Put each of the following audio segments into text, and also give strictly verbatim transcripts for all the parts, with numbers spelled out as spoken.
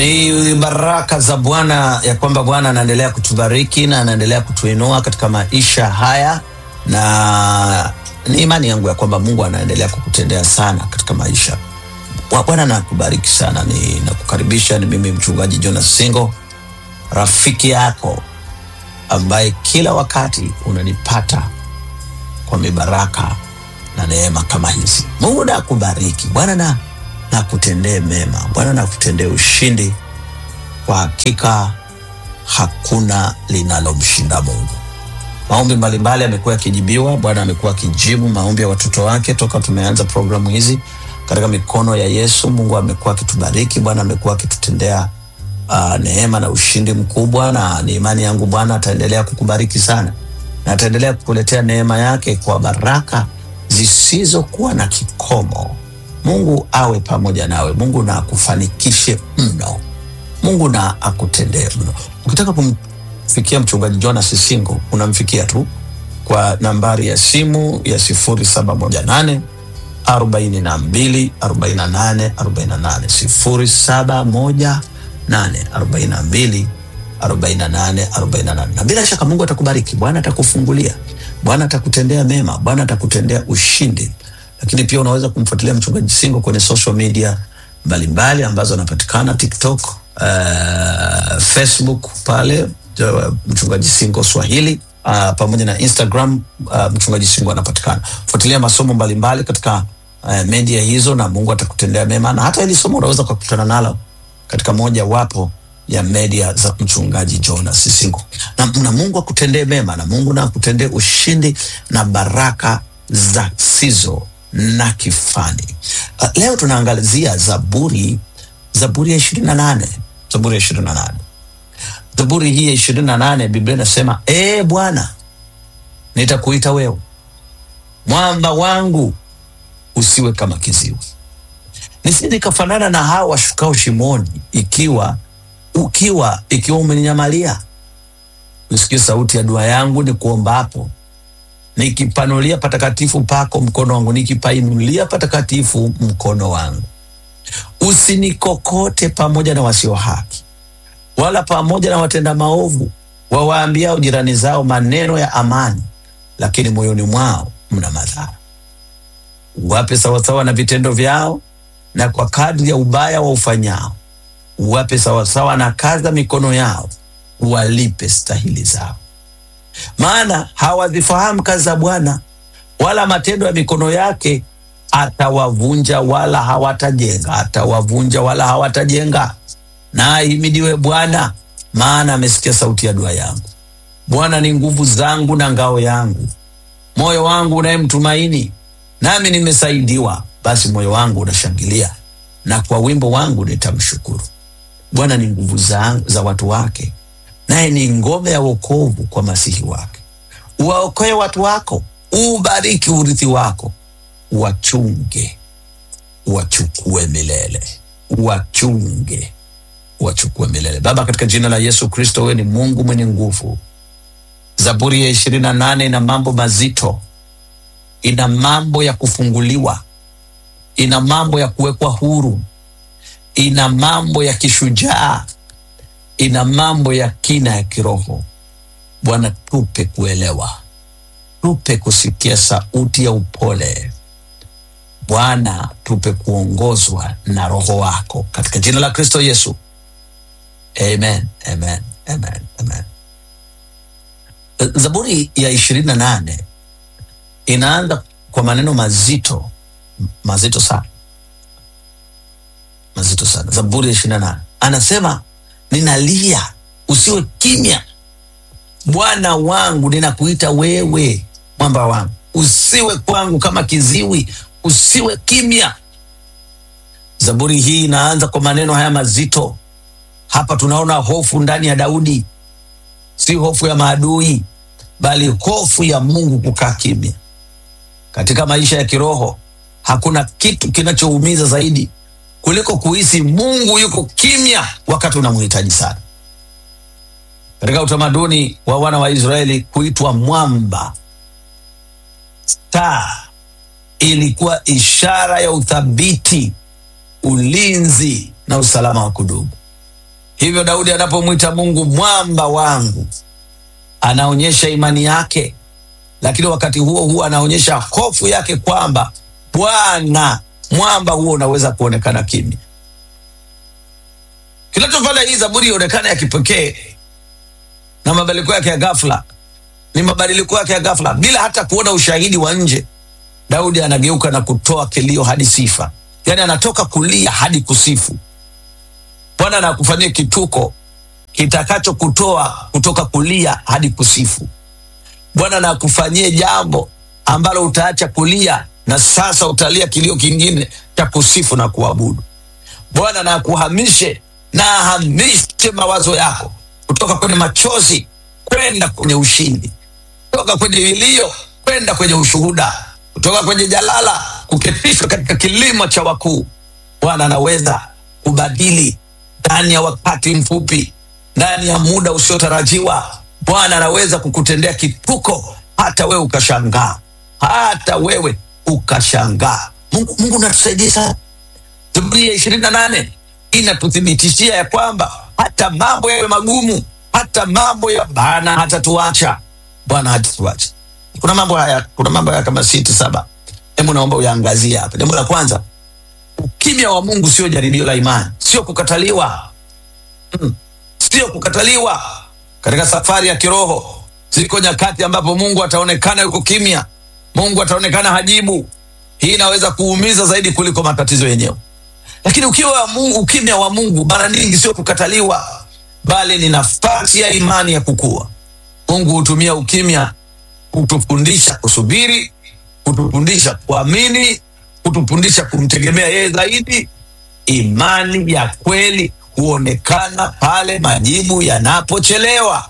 Ni baraka za Bwana ya kwamba Bwana anaendelea kutubariki na anaendelea kutuinua katika maisha haya, na ni imani yangu ya kwamba Mungu anaendelea kukutendea sana katika maisha. Bwana anakubariki sana. Ni nakukaribisha, ni mimi mchungaji Jonas Singo, rafiki yako ambaye kila wakati unanipata kwa mibaraka na neema kama hizi. Mungu na kubariki. Bwana na na kutendee mema. Bwana na kutendee ushindi. Kwa hakika hakuna linalomshinda Mungu. Maombi mbalimbali yamekuwa yakijibiwa. Bwana amekuwa akijibu maombi ya watoto wake toka tumeanza programu hizi katika mikono ya Yesu. Mungu amekuwa akitubariki. Bwana amekuwa akitutendea uh, neema na ushindi mkubwa, na ni imani yangu Bwana ataendelea kukubariki sana na ataendelea kukuletea neema yake kwa baraka zisizokuwa na kikomo. Mungu awe pamoja nawe. Mungu na akufanikishe mno. Mungu na akutendee mno. Ukitaka kumfikia mchungaji Jonas Singo, unamfikia tu kwa nambari ya simu ya sifuri saba moja nane arobaini na mbili arobaini na nane arobaini na nane, sifuri saba moja nane arobaini na mbili arobaini na nane arobaini na nane. Na bila shaka Mungu atakubariki. Bwana atakufungulia. Bwana atakutendea mema. Bwana atakutendea ushindi. Lakini pia unaweza kumfuatilia mchungaji Singo kwenye social media mbalimbali ambazo anapatikana TikTok, uh, Facebook pale uh, mchungaji Singo Swahili, uh, pamoja na Instagram uh, mchungaji Singo anapatikana. Fuatilia masomo mbalimbali katika uh, media hizo na Mungu atakutendea mema, na hata hili somo unaweza kukutana nalo katika moja wapo ya media za mchungaji Jonas Singo. Na, na Mungu akutendee mema, na Mungu na akutendee ushindi na baraka za sizo na kifani. Uh, leo tunaangalizia Zaburi, Zaburi ya ishirini na nane. Zaburi ya ishirini na nane. Zaburi hii ya ishirini na nane, Biblia inasema, "Ee Bwana, nitakuita wewe, mwamba wangu, usiwe kama kiziwi. Nisije nikafanana na hao washukao shimoni, ikiwa ukiwa ikiwa umeninyamalia. Usikie sauti ya dua yangu ni kuombapo. Nikipanulia patakatifu pako mkono wangu, nikipainulia patakatifu mkono wangu. Usinikokote pamoja na wasio haki, wala pamoja na watenda maovu, wawaambiao jirani zao maneno ya amani, lakini moyoni mwao mna madhara. Uwape sawasawa na vitendo vyao, na kwa kadri ya ubaya wa ufanyao. Uwape sawasawa na kazi za mikono yao, uwalipe stahili zao. Maana hawazifahamu kazi za Bwana, wala matendo ya mikono yake. Atawavunja wala hawatajenga, atawavunja wala hawatajenga. Na ahimidiwe Bwana, maana amesikia sauti ya dua yangu. Bwana ni nguvu zangu na ngao yangu, moyo wangu unayemtumaini, nami nimesaidiwa. Basi moyo wangu unashangilia, na kwa wimbo wangu nitamshukuru. Bwana ni nguvu za, za watu wake, naye ni ngome ya wokovu kwa masihi wake. Uwaokoe watu wako, ubariki urithi wako. Wachunge, wachukue milele. Wachunge, wachukue milele. Baba, katika jina la Yesu Kristo, wewe ni Mungu mwenye nguvu. Zaburi ya ishirini na nane ina mambo mazito, ina mambo ya kufunguliwa, ina mambo ya kuwekwa huru, ina mambo ya kishujaa, ina mambo ya kina ya kiroho. Bwana, tupe kuelewa, tupe kusikia sauti ya upole. Bwana, tupe kuongozwa na Roho wako, katika jina la Kristo Yesu. Amen, amen, amen, amen. Zaburi ya ishirini na nane inaanza kwa maneno mazito, mazito sana, mazito sana. Zaburi ya ishirini na nane anasema, ninalia, usiwe kimya. Bwana wangu, ninakuita wewe, mwamba wangu, usiwe kwangu kama kiziwi, usiwe kimya. Zaburi hii inaanza kwa maneno haya mazito. Hapa tunaona hofu ndani ya Daudi, si hofu ya maadui, bali hofu ya Mungu kukaa kimya. Katika maisha ya kiroho hakuna kitu kinachoumiza zaidi kuliko kuhisi Mungu yuko kimya wakati unamhitaji sana. Katika utamaduni wa wana wa Israeli, kuitwa mwamba, star, ilikuwa ishara ya uthabiti, ulinzi na usalama wa kudumu. Hivyo Daudi anapomwita Mungu mwamba wangu, anaonyesha imani yake, lakini wakati huo huo anaonyesha hofu yake kwamba Bwana, mwamba huo unaweza kuonekana kimya. Kinachofanya hii zaburi ionekane ya kipekee na mabadiliko yake ya ghafla ni mabadiliko yake ya ghafla bila hata kuona ushahidi wa nje. Daudi anageuka na kutoa kilio hadi sifa, yani anatoka kulia hadi kusifu. Bwana anakufanyia kituko kitakacho kutoa kutoka kulia hadi kusifu. Bwana anakufanyia jambo ambalo utaacha kulia na sasa utalia kilio kingine cha kusifu na kuabudu. Bwana anakuhamishe na ahamishe mawazo yako kutoka kwenye machozi kwenda kwenye ushindi, kutoka kwenye vilio kwenda kwenye ushuhuda, kutoka kwenye jalala kuketishwa katika kilima cha wakuu. Bwana anaweza kubadili ndani ya wakati mfupi, ndani ya muda usiotarajiwa. Bwana anaweza kukutendea kituko hata wewe ukashangaa, hata wewe ukashangaa. Mungu, Mungu natusaidia sana. Zaburi ya ishirini na nane inatuthibitishia ya kwamba hata mambo yawe magumu, hata mambo ya Bwana hatatuacha. Bwana hatatuacha. Kuna mambo haya, kuna mambo haya kama sita saba. Hebu naomba uyaangazie hapa. Jambo la kwanza, ukimya wa Mungu sio jaribio la imani, sio kukataliwa. Mm. Sio kukataliwa. Katika safari ya kiroho ziko nyakati ambapo Mungu ataonekana yuko kimya, Mungu ataonekana hajibu. Hii inaweza kuumiza zaidi kuliko matatizo yenyewe. Lakini ukiwa Mungu, ukimya wa Mungu mara nyingi sio kukataliwa, bali ni nafasi ya imani ya kukua. Mungu hutumia ukimya kutufundisha kusubiri, kutufundisha kuamini, kutufundisha kumtegemea yeye zaidi. Imani ya kweli huonekana pale majibu yanapochelewa.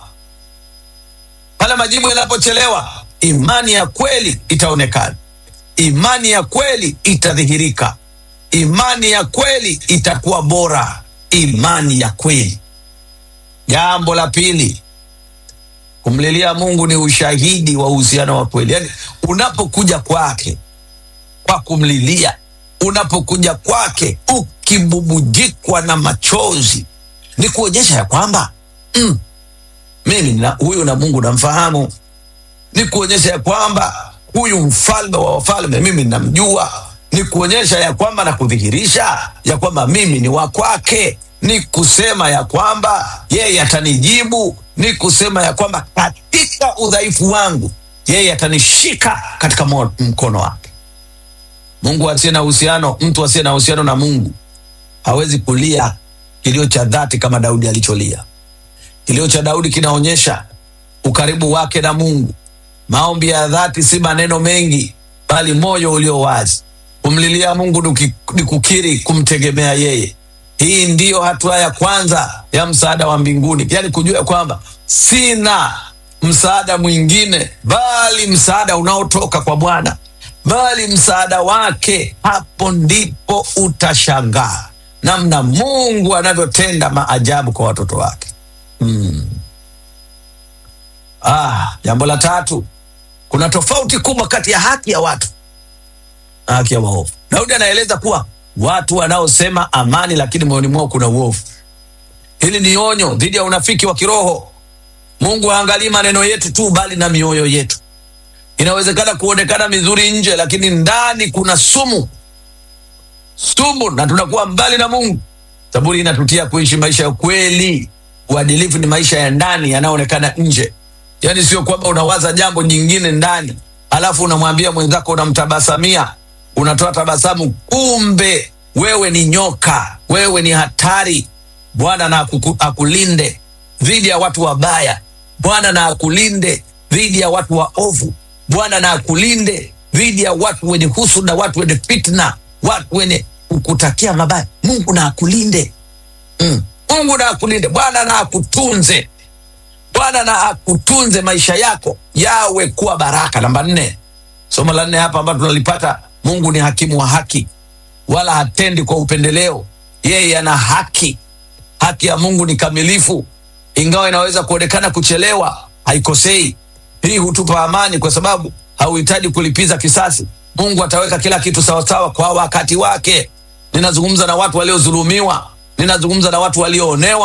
Pale majibu yanapochelewa, imani ya kweli itaonekana. Imani ya kweli itadhihirika. Imani ya kweli itakuwa bora. Imani ya kweli. Jambo la pili, kumlilia Mungu ni ushahidi wa uhusiano wa kweli. Yani unapokuja kwake kwa kumlilia, unapokuja kwake ukibubujikwa na machozi, ni kuonyesha ya kwamba mm, mimi na huyu na Mungu namfahamu. Ni kuonyesha ya kwamba huyu mfalme wa wafalme mimi namjua. Ni kuonyesha ya kwamba na kudhihirisha ya kwamba mimi ni wa kwake. Ni kusema ya kwamba yeye atanijibu. Ni kusema ya kwamba katika udhaifu wangu yeye atanishika katika mkono wake. Mungu asiye na uhusiano, mtu asiye na uhusiano na Mungu hawezi kulia kilio cha dhati kama Daudi alicholia. Kilio cha Daudi kinaonyesha ukaribu wake na Mungu. Maombi ya dhati si maneno mengi, bali moyo ulio wazi. Kumlilia Mungu ni kukiri kumtegemea yeye. Hii ndiyo hatua ya kwanza ya msaada wa mbinguni. Yani kujua kwamba sina msaada mwingine bali msaada unaotoka kwa Bwana, bali msaada wake. Hapo ndipo utashangaa namna Mungu anavyotenda maajabu kwa watoto wake. Hmm. Ah, jambo la tatu, kuna tofauti kubwa kati ya haki ya watu na haki ya waovu. Daudi anaeleza kuwa watu wanaosema amani lakini moyoni mwao kuna uovu. Hili ni onyo dhidi ya unafiki wa kiroho. Mungu haangalii maneno yetu tu bali na mioyo yetu. Inawezekana kuonekana mizuri nje lakini ndani kuna sumu. Sumu, na tunakuwa mbali na Mungu. Zaburi inatutia kuishi maisha ya kweli. Uadilifu ni maisha ya ndani yanayoonekana nje. Yani sio kwamba unawaza jambo jingine ndani alafu unamwambia mwenzako, unamtabasamia, unatoa tabasamu, kumbe wewe ni nyoka, wewe ni hatari. Bwana na akulinde dhidi ya watu wabaya. Bwana na akulinde dhidi ya watu waovu. Bwana na akulinde dhidi ya watu wenye husuda, watu wenye fitna, watu wenye kukutakia mabaya. Mungu na akulinde. Mm. Mungu na akulinde. Bwana na akutunze. Bwana na akutunze, maisha yako yawe kuwa baraka. Namba nne, somo la nne hapa ambalo tunalipata, Mungu ni hakimu wa haki, wala hatendi kwa upendeleo. Yeye ana haki. Haki ya Mungu ni kamilifu, ingawa inaweza kuonekana kuchelewa, haikosei. Hii hutupa amani kwa sababu hauhitaji kulipiza kisasi. Mungu ataweka kila kitu sawasawa kwa wakati wake. Ninazungumza na watu waliodhulumiwa, ninazungumza na watu walioonewa,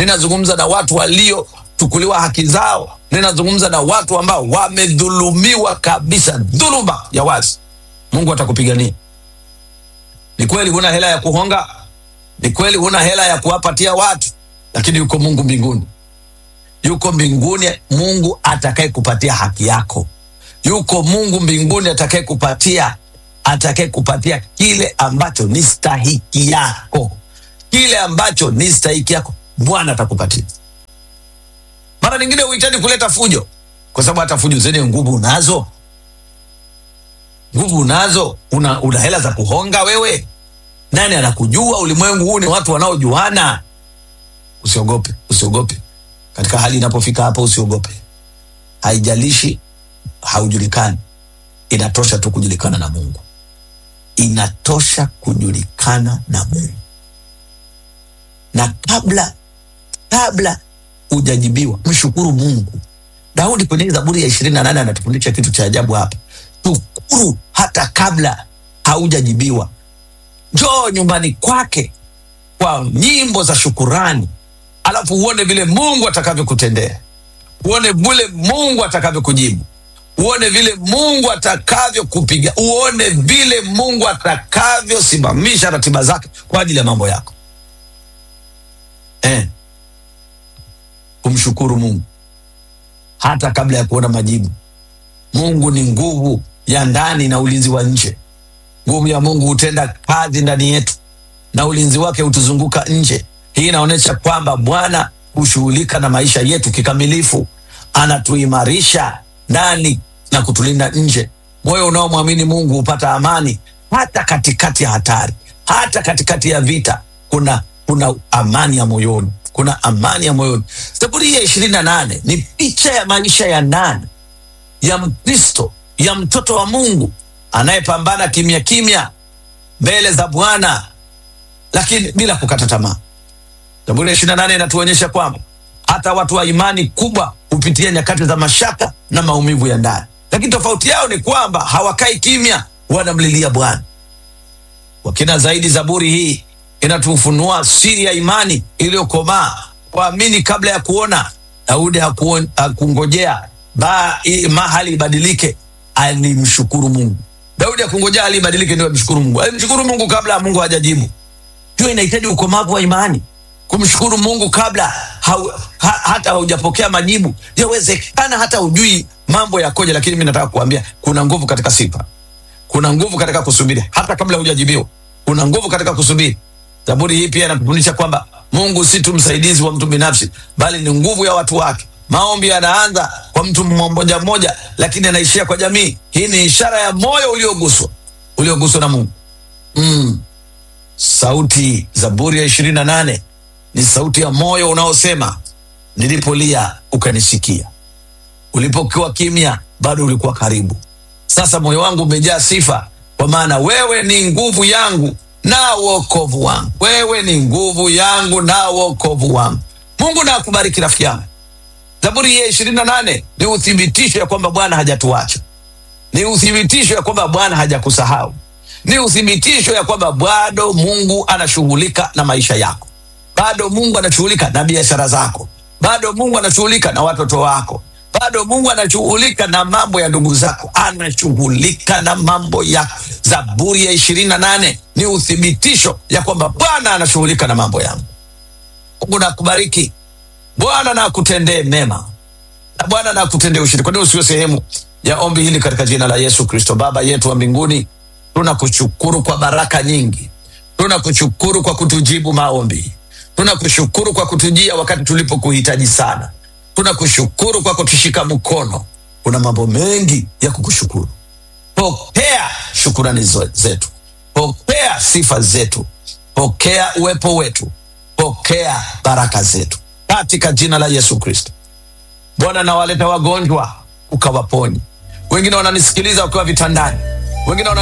ninazungumza na watu waliochukuliwa haki zao, ninazungumza na watu ambao wamedhulumiwa kabisa, dhuluma ya wazi. Mungu atakupigania. Ni kweli huna hela ya kuhonga, ni kweli huna hela ya kuwapatia watu, lakini yuko Mungu mbinguni. Yuko mbinguni Mungu atakaye kupatia haki yako. Yuko Mungu mbinguni atakaye kupatia atakaye kupatia kile ambacho ni stahiki yako. Kile ambacho ni stahiki yako, Bwana atakupatia. Mara nyingine uhitaji kuleta fujo, kwa sababu hata fujo zenye nguvu unazo. Nguvu unazo, una, una hela za kuhonga wewe. Nani anakujua? Ulimwengu huu ni watu wanaojuana. Usiogope, usiogope. Katika hali inapofika hapo, usiogope. Haijalishi haujulikani. Inatosha tu kujulikana na Mungu. Inatosha kujulikana na Mungu. Na kabla kabla hujajibiwa, mshukuru Mungu. Daudi kwenye Zaburi ya ishirini na nane anatufundisha kitu cha ajabu hapa. Shukuru hata kabla haujajibiwa. Njoo nyumbani kwake kwa nyimbo za shukurani, alafu uone vile Mungu atakavyokutendea. Uone vile Mungu atakavyokujibu. Uone vile Mungu atakavyokupiga. Uone vile Mungu atakavyosimamisha ratiba zake kwa ajili ya mambo yako. Eh. Kumshukuru Mungu hata kabla ya kuona majibu. Mungu ni nguvu ya ndani na ulinzi wa nje. Nguvu ya Mungu hutenda kazi ndani yetu na ulinzi wake hutuzunguka nje. Hii inaonyesha kwamba Bwana hushughulika na maisha yetu kikamilifu. Anatuimarisha ndani na kutulinda nje. Moyo unaomwamini Mungu hupata amani hata katikati ya hatari, hata katikati ya vita. Kuna kuna amani ya moyoni, kuna amani ya moyoni. Zaburi ya ishirini na nane ni picha ya maisha ya ndani ya Mkristo, ya mtoto wa Mungu anayepambana kimya kimya mbele za Bwana, lakini bila kukata tamaa. Zaburi ya ishirini na nane inatuonyesha kwamba hata watu wa imani kubwa hupitia nyakati za mashaka na maumivu ya ndani, lakini tofauti yao ni kwamba hawakai kimya, wanamlilia Bwana. Kwa kina zaidi, Zaburi hii inatufunua siri ya imani iliyokomaa. Kuamini kabla ya kuona. Daudi hakungojea ba mahali ibadilike, alimshukuru Mungu. Daudi hakungojea hali ibadilike ndio amshukuru Mungu. Alimshukuru Mungu kabla Mungu hajajibu. Hiyo inahitaji ukomavu wa imani. Kumshukuru Mungu kabla hau, ha, hata hujapokea majibu. Yawezekana hata hujui mambo yakoje, lakini mimi nataka kuambia kuna nguvu katika sifa. Kuna nguvu katika kusubiri hata kabla hujajibiwa. Kuna nguvu katika kusubiri. Zaburi hii pia inatufundisha kwamba Mungu si tu msaidizi wa mtu binafsi, bali ni nguvu ya watu wake. Maombi yanaanza kwa mtu mmoja mmoja, lakini yanaishia kwa jamii. Hii ni ishara ya moyo ulioguswa, ulioguswa na Mungu. Mm. Sauti, Zaburi ya ishirini na nane ni sauti ya moyo unaosema, nilipolia ukanisikia. Ulipokuwa kimya bado ulikuwa karibu. Sasa moyo wangu umejaa sifa, kwa maana wewe ni nguvu yangu na wokovu wangu. Wewe ni nguvu yangu na wokovu wangu. Mungu na akubariki rafiki yangu. Zaburi ya ishirini na nane ni uthibitisho ya kwamba Bwana hajatuacha. Ni uthibitisho ya kwamba Bwana hajakusahau. Ni uthibitisho ya kwamba bado Mungu anashughulika na maisha yako. Bado Mungu anashughulika na biashara zako. Bado Mungu anashughulika na watoto wako. Bado Mungu anashughulika na mambo ya ndugu zako. Anashughulika na mambo yako. Zaburi ya ishirini na nane ni uthibitisho ya kwamba Bwana anashughulika na mambo yangu. Mungu na kubariki. Bwana na kutendee mema. Na Bwana na kutendee ushindi. Kwa nini usiwe sehemu ya ombi hili katika jina la Yesu Kristo? Baba yetu wa mbinguni, tunakushukuru kwa baraka nyingi. Tunakushukuru kwa kutujibu maombi. Tunakushukuru kwa kutujia wakati tulipokuhitaji sana. Tunakushukuru kwa kutushika mkono. Kuna mambo mengi ya kukushukuru. Pokea shukurani zetu. Pokea sifa zetu. Pokea uwepo wetu. Pokea baraka zetu. Katika jina la Yesu Kristo. Bwana, na waleta wagonjwa ukawaponye. Wengine wananisikiliza wakiwa vitandani. Wengine wana